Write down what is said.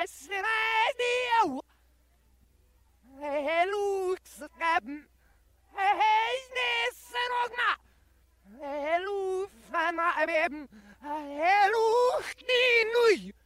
Sredio. Luxrappen. Nissen og ma. Lufana beben. Lucht ni nui.